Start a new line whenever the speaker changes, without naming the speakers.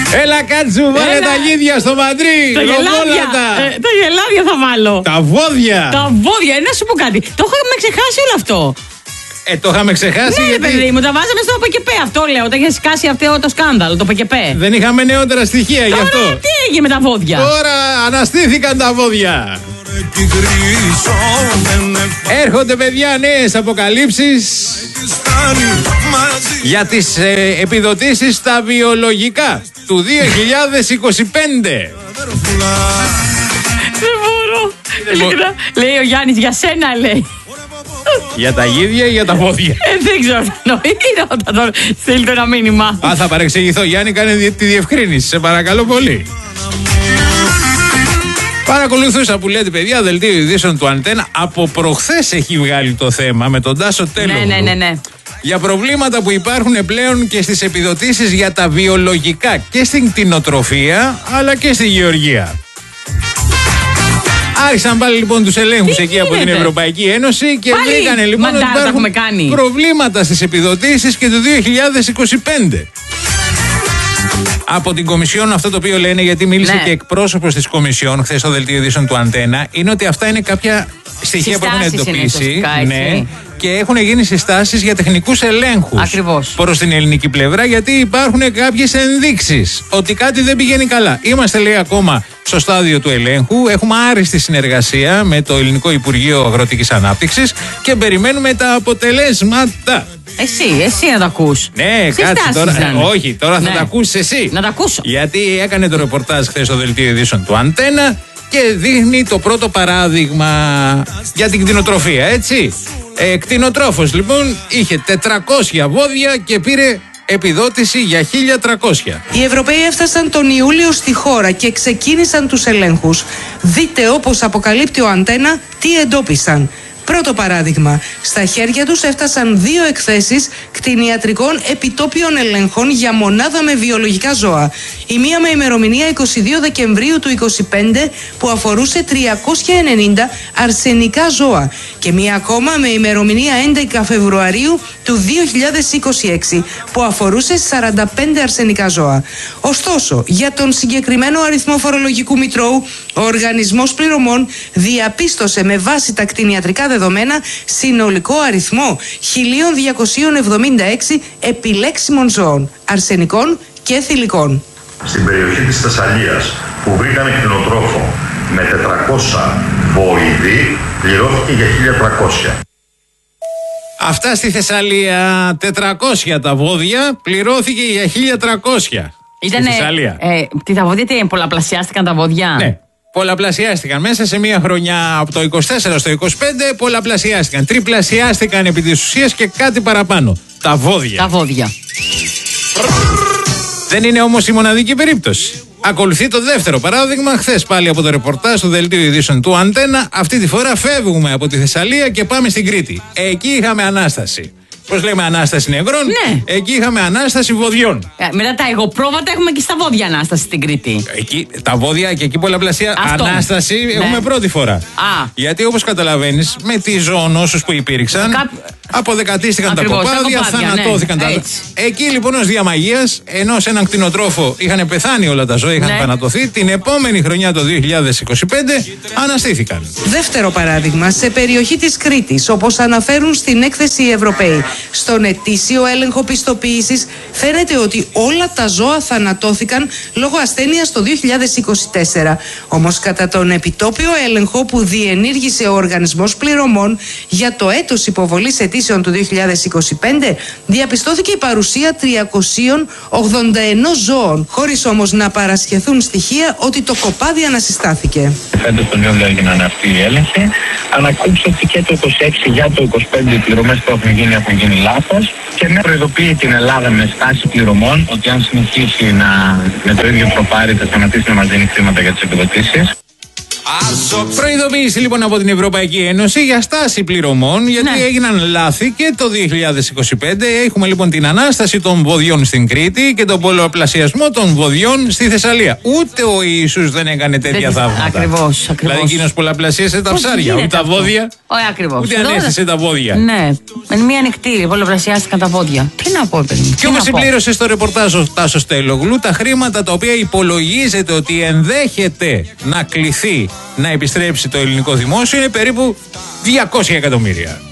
Έλα κάτσου, βάλε τα γίδια στο μαντρί.
Τα γελάδια θα βάλω.
Τα βόδια.
Τα βόδια, να σου πω κάτι. Το είχαμε ξεχάσει όλο αυτό.
Το είχαμε ξεχάσει.
Ναι, γιατί... παιδί μου, τα βάζαμε στο ΠΚΠ. Αυτό λέω. Όταν είχε σκάσει αυτό το σκάνδαλο, το ΠΚΠ.
Δεν είχαμε νεότερα στοιχεία γι' αυτό.
Τι έγινε με τα βόδια.
Τώρα αναστήθηκαν τα βόδια. Έρχονται, παιδιά, νέες αποκαλύψεις για τις επιδοτήσεις στα βιολογικά του 2025.
Δεν μπορώ. Λέει ο Γιάννης, για σένα λέει.
Για τα γίδια ή για τα βόδια?
Δεν ξέρω. Όταν στείλτε ένα μήνυμα.
Θα παρεξηγηθώ. Γιάννη, κάνε τη διευκρίνηση. Σε παρακαλώ πολύ. Παρακολουθούσα που λέτε, παιδιά, δελτίο ειδήσεων του Αντένα. Από προχθές έχει βγάλει το θέμα με τον Τάσο Τέλογλου.
Ναι.
Για προβλήματα που υπάρχουν πλέον και στις επιδοτήσεις για τα βιολογικά και στην κτηνοτροφία αλλά και στη γεωργία. Άρχισαν πάλι λοιπόν τους ελέγχους εκεί από την Ευρωπαϊκή Ένωση και βρήκανε λοιπόν ότι υπάρχουν προβλήματα στις επιδοτήσεις και του 2025. Από την Κομισιόν αυτό το οποίο λένε, γιατί μίλησε και εκπρόσωπος της Κομισιόν χθες στο δελτίο ειδήσεων του Αντένα, είναι ότι αυτά είναι κάποια στοιχεία που έχουν εντοπίσει και έχουν γίνει συστάσεις για τεχνικούς ελέγχους προς την ελληνική πλευρά, γιατί υπάρχουν κάποιες ενδείξεις ότι κάτι δεν πηγαίνει καλά. Είμαστε, λέει, ακόμα στο στάδιο του ελέγχου, έχουμε άριστη συνεργασία με το Ελληνικό Υπουργείο Αγροτικής Ανάπτυξης και περιμένουμε τα αποτελέσματα.
Εσύ να τα ακούς.
Ναι, κάτσε τώρα. Όχι, τώρα θα τα ακούσεις εσύ.
Να τα ακούσω.
Γιατί έκανε το ρεπορτάζ χθες στο δελτίο ειδήσεων του Αντένα και δείχνει το πρώτο παράδειγμα για την κτηνοτροφία, έτσι. Κτηνοτρόφος λοιπόν είχε 400 βόδια και πήρε επιδότηση για 1.300.
Οι Ευρωπαίοι έφτασαν τον Ιούλιο στη χώρα και ξεκίνησαν τους ελέγχους. Δείτε, όπως αποκαλύπτει ο Αντένα, τι εντόπισαν. Πρώτο παράδειγμα, στα χέρια τους έφτασαν 2 εκθέσεις κτηνιατρικών επιτόπιων ελέγχων για μονάδα με βιολογικά ζώα. Η μία με ημερομηνία 22 Δεκεμβρίου του 2025 που αφορούσε 390 αρσενικά ζώα και μία ακόμα με ημερομηνία 11 Φεβρουαρίου του 2026 που αφορούσε 45 αρσενικά ζώα. Ωστόσο, για τον συγκεκριμένο αριθμό φορολογικού μητρώου, ο Οργανισμός Πληρωμών διαπίστωσε με βάση τα κτηνιατρικά δεδομένα συνολικό αριθμό 1.276 επιλέξιμων ζώων, αρσενικών και θηλυκών.
Στην περιοχή της Θεσσαλίας που βρήκαμε κτηνοτρόφο με 400 βοηδή πληρώθηκε για 1.300.
Αυτά στη Θεσσαλία, 400 τα βόδια, πληρώθηκε για 1.300.
Ήτανε, τα βόδια πολλαπλασιάστηκαν τα βόδια.
Ναι. Πολλαπλασιάστηκαν μέσα σε μία χρονιά από το 24 στο 25, πολλαπλασιάστηκαν. Τριπλασιάστηκαν επί της ουσίας και κάτι παραπάνω. Τα βόδια. Δεν είναι όμως η μοναδική περίπτωση. Ακολουθεί το δεύτερο παράδειγμα, χθες πάλι από το ρεπορτάζ του δελτίου ειδήσεων του Αντένα. Αυτή τη φορά φεύγουμε από τη Θεσσαλία και πάμε στην Κρήτη. Εκεί είχαμε ανάσταση. Πώς λέμε, ανάσταση νευρών.
Ναι.
Εκεί είχαμε ανάσταση βοδιών.
Μετά τα εγωπρόβατα έχουμε και στα βόδια ανάσταση στην Κρήτη.
Εκεί, τα βόδια και εκεί πολλαπλασία ανάσταση έχουμε πρώτη φορά. Γιατί όπως καταλαβαίνεις, με τις ζωονόσους που υπήρξαν, αποδεκατίστηκαν τα κοπάδια, θανατώθηκαν τα. Εκεί λοιπόν ως διαμαγείας, ενώ σε έναν κτηνοτρόφο είχαν πεθάνει όλα τα ζώα, είχαν θανατωθεί, την επόμενη χρονιά το 2025 αναστήθηκαν.
Δεύτερο παράδειγμα, σε περιοχή της Κρήτης, όπως αναφέρουν στην έκθεση οι Ευρωπαίοι, στον ετήσιο έλεγχο πιστοποίησης φαίνεται ότι όλα τα ζώα θανατώθηκαν λόγω ασθένειας το 2024. Όμως κατά τον επιτόπιο έλεγχο που διενήργησε ο Οργανισμός Πληρωμών για το έτος υποβολής αιτήσεων του 2025, διαπιστώθηκε η παρουσία 381 ζώων, χωρίς όμως να παρασχεθούν στοιχεία ότι το κοπάδι ανασυστάθηκε.
Φέτος τον Ιούλιο έγιναν αυτοί οι έλεγχοι. Ανακούψε ότι και το 26 για το 25 οι πληρωμές που έχουν γίνει λάθος και με προειδοποιεί την Ελλάδα με στάση πληρωμών ότι αν συνεχίσει με το ίδιο προπάρι θα σταματήσει να μας δίνει χρήματα για τις επιδοτήσεις.
Προειδοποίηση λοιπόν από την Ευρωπαϊκή Ένωση για στάση πληρωμών, γιατί έγιναν λάθη και το 2025. Έχουμε λοιπόν την ανάσταση των βοδιών στην Κρήτη και τον πολλαπλασιασμό των βοδιών στη Θεσσαλία. Ούτε ο Ιησούς δεν έκανε τέτοια θαύματα.
Ακριβώς.
Δηλαδή εκείνος πολλαπλασίασε τα ψάρια, ούτε τα βόδια. Ούτε ανέστησε τα βόδια.
Ναι, με μία ανοιχτή πολλαπλασιάστηκαν τα βόδια. Τι να πω, παιδί.
Και όπως συμπλήρωσε στο ρεπορτάζ ο Τάσος Τελογλού, τα χρήματα τα οποία υπολογίζεται ότι ενδέχεται να κληθεί να επιστρέψει το ελληνικό δημόσιο είναι περίπου 200 εκατομμύρια.